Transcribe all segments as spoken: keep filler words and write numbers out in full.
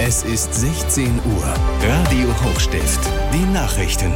Es ist sechzehn Uhr. Radio Hochstift. Die Nachrichten.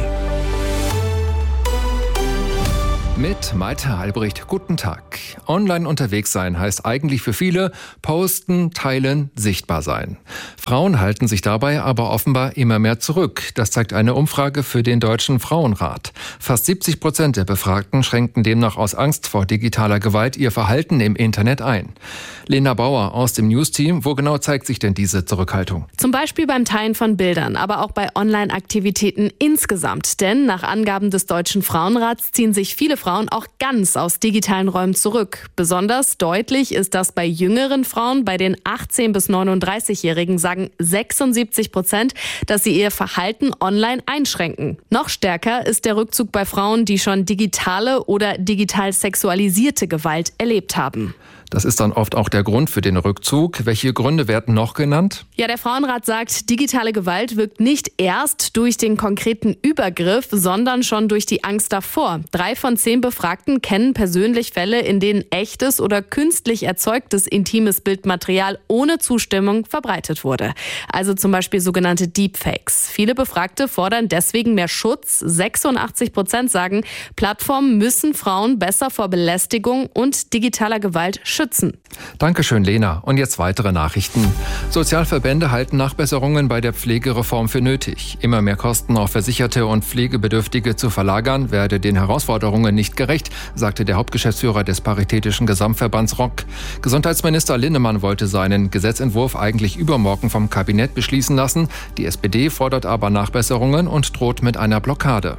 Mit Maite Albrecht, guten Tag. Online unterwegs sein heißt eigentlich für viele posten, teilen, sichtbar sein. Frauen halten sich dabei aber offenbar immer mehr zurück. Das zeigt eine Umfrage für den Deutschen Frauenrat. Fast siebzig Prozent der Befragten schränken demnach aus Angst vor digitaler Gewalt ihr Verhalten im Internet ein. Lena Bauer aus dem News-Team, wo genau zeigt sich denn diese Zurückhaltung? Zum Beispiel beim Teilen von Bildern, aber auch bei Online-Aktivitäten insgesamt. Denn nach Angaben des Deutschen Frauenrats ziehen sich viele Frauen auch ganz aus digitalen Räumen zurück. Besonders deutlich ist das bei jüngeren Frauen. Bei den achtzehn- bis neununddreißigjährigen sagen sechsundsiebzig Prozent, dass sie ihr Verhalten online einschränken. Noch stärker ist der Rückzug bei Frauen, die schon digitale oder digital sexualisierte Gewalt erlebt haben. Das ist dann oft auch der Grund für den Rückzug. Welche Gründe werden noch genannt? Ja, der Frauenrat sagt, digitale Gewalt wirkt nicht erst durch den konkreten Übergriff, sondern schon durch die Angst davor. Drei von zehn Befragten kennen persönlich Fälle, in denen echtes oder künstlich erzeugtes intimes Bildmaterial ohne Zustimmung verbreitet wurde. Also zum Beispiel sogenannte Deepfakes. Viele Befragte fordern deswegen mehr Schutz. sechsundachtzig Prozent sagen, Plattformen müssen Frauen besser vor Belästigung und digitaler Gewalt schützen. Schützen. Dankeschön, Lena. Und jetzt weitere Nachrichten. Sozialverbände halten Nachbesserungen bei der Pflegereform für nötig. Immer mehr Kosten auf Versicherte und Pflegebedürftige zu verlagern, werde den Herausforderungen nicht gerecht, sagte der Hauptgeschäftsführer des Paritätischen Gesamtverbands R O K. Gesundheitsminister Linnemann wollte seinen Gesetzentwurf eigentlich übermorgen vom Kabinett beschließen lassen. Die S P D fordert aber Nachbesserungen und droht mit einer Blockade.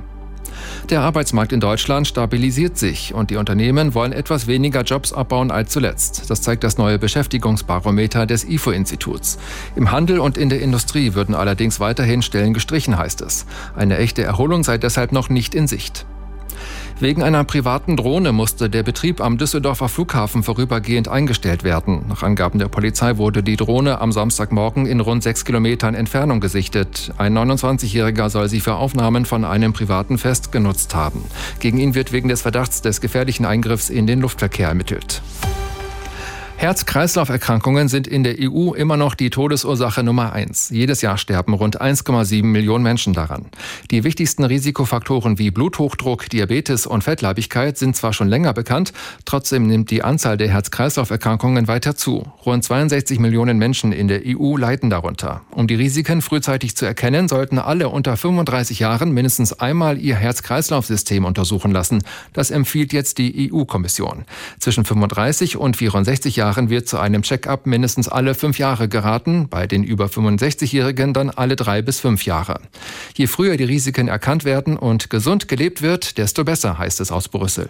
Der Arbeitsmarkt in Deutschland stabilisiert sich und die Unternehmen wollen etwas weniger Jobs abbauen als zuletzt. Das zeigt das neue Beschäftigungsbarometer des I F O-Instituts. Im Handel und in der Industrie würden allerdings weiterhin Stellen gestrichen, heißt es. Eine echte Erholung sei deshalb noch nicht in Sicht. Wegen einer privaten Drohne musste der Betrieb am Düsseldorfer Flughafen vorübergehend eingestellt werden. Nach Angaben der Polizei wurde die Drohne am Samstagmorgen in rund sechs Kilometern Entfernung gesichtet. Ein neunundzwanzigjähriger soll sie für Aufnahmen von einem privaten Fest genutzt haben. Gegen ihn wird wegen des Verdachts des gefährlichen Eingriffs in den Luftverkehr ermittelt. Herz-Kreislauf-Erkrankungen sind in der E U immer noch die Todesursache Nummer eins. Jedes Jahr sterben rund eins Komma sieben Millionen Menschen daran. Die wichtigsten Risikofaktoren wie Bluthochdruck, Diabetes und Fettleibigkeit sind zwar schon länger bekannt, trotzdem nimmt die Anzahl der Herz-Kreislauf-Erkrankungen weiter zu. Rund zweiundsechzig Millionen Menschen in der E U leiden darunter. Um die Risiken frühzeitig zu erkennen, sollten alle unter fünfunddreißig Jahren mindestens einmal ihr Herz-Kreislauf-System untersuchen lassen. Das empfiehlt jetzt die E U-Kommission. Zwischen fünfunddreißig und vierundsechzig Jahren wird zu einem Check-up mindestens alle fünf Jahre geraten, bei den über fünfundsechzigjährigen dann alle drei bis fünf Jahre. Je früher die Risiken erkannt werden und gesund gelebt wird, desto besser, heißt es aus Brüssel.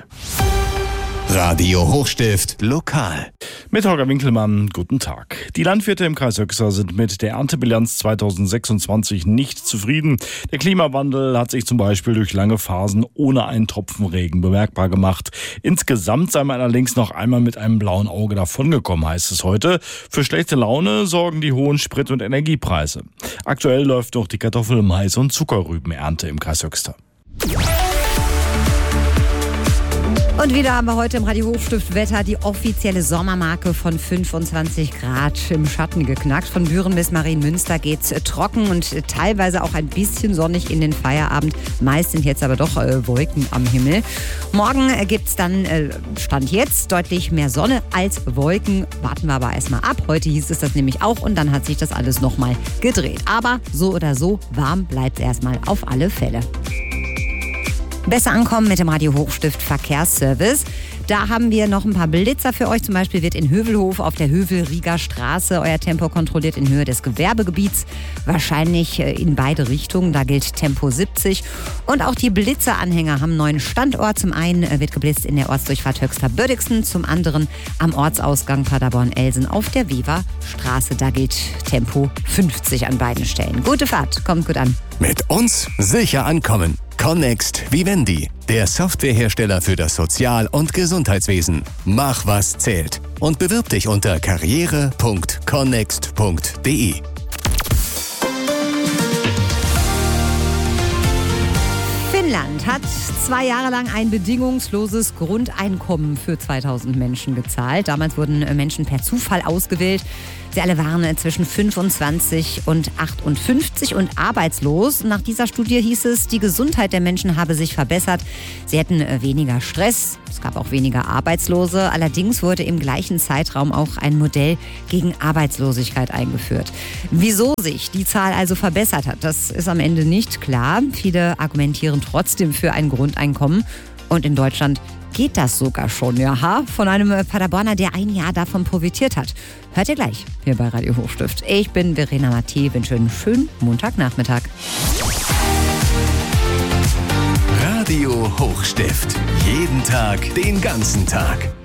Radio Hochstift lokal. Mit Holger Winkelmann, guten Tag. Die Landwirte im Kreis Höxter sind mit der Erntebilanz zweitausendsechsundzwanzig nicht zufrieden. Der Klimawandel hat sich zum Beispiel durch lange Phasen ohne einen Tropfen Regen bemerkbar gemacht. Insgesamt sei man allerdings noch einmal mit einem blauen Auge davongekommen, heißt es heute. Für schlechte Laune sorgen die hohen Sprit- und Energiepreise. Aktuell läuft noch die Kartoffel-, Mais- und Zuckerrübenernte im Kreis Höxter. Und wieder haben wir heute im Radio Hochstift Wetter die offizielle Sommermarke von fünfundzwanzig Grad im Schatten geknackt. Von Büren bis Marienmünster geht's trocken und teilweise auch ein bisschen sonnig in den Feierabend. Meist sind jetzt aber doch äh, Wolken am Himmel. Morgen äh, gibt's dann, äh, Stand jetzt, deutlich mehr Sonne als Wolken. Warten wir aber erstmal ab. Heute hieß es das nämlich auch und dann hat sich das alles nochmal gedreht. Aber so oder so, warm bleibt's erstmal auf alle Fälle. Besser ankommen mit dem Radio Hochstift Verkehrsservice. Da haben wir noch ein paar Blitzer für euch. Zum Beispiel wird in Hövelhof auf der Hövel-Rieger Straße euer Tempo kontrolliert in Höhe des Gewerbegebiets. Wahrscheinlich in beide Richtungen. Da gilt Tempo siebzig. Und auch die Blitzeranhänger haben einen neuen Standort. Zum einen wird geblitzt in der Ortsdurchfahrt Höxter-Bödixen. Zum anderen am Ortsausgang Paderborn-Elsen auf der Wever Straße. Da gilt Tempo fünfzig an beiden Stellen. Gute Fahrt. Kommt gut an. Mit uns sicher ankommen. Connext Vivendi, der Softwarehersteller für das Sozial- und Gesundheitswesen. Mach, was zählt. Und bewirb dich unter karriere punkt connext punkt de. Finnland hat zwei Jahre lang ein bedingungsloses Grundeinkommen für zweitausend Menschen gezahlt. Damals wurden Menschen per Zufall ausgewählt. Sie alle waren zwischen fünfundzwanzig und achtundfünfzig und arbeitslos. Nach dieser Studie hieß es, die Gesundheit der Menschen habe sich verbessert. Sie hätten weniger Stress, es gab auch weniger Arbeitslose. Allerdings wurde im gleichen Zeitraum auch ein Modell gegen Arbeitslosigkeit eingeführt. Wieso sich die Zahl also verbessert hat, das ist am Ende nicht klar. Viele argumentieren trotzdem für ein Grundeinkommen. Und in Deutschland geht das sogar schon, ja, von einem Paderborner, der ein Jahr davon profitiert hat. Hört ihr gleich hier bei Radio Hochstift. Ich bin Verena Mathieu, wünsche einen schönen Montagnachmittag. Radio Hochstift. Jeden Tag, den ganzen Tag.